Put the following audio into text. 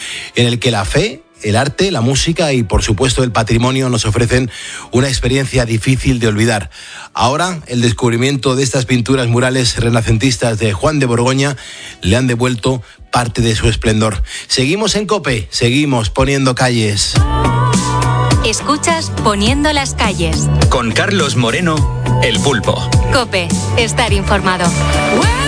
en el que la fe, el arte, la música y, por supuesto, el patrimonio nos ofrecen una experiencia difícil de olvidar. Ahora, el descubrimiento de estas pinturas murales renacentistas de Juan de Borgoña le han devuelto parte de su esplendor. Seguimos en COPE, seguimos poniendo calles. Escuchas Poniendo las calles. Con Carlos Moreno, El Pulpo. COPE, estar informado.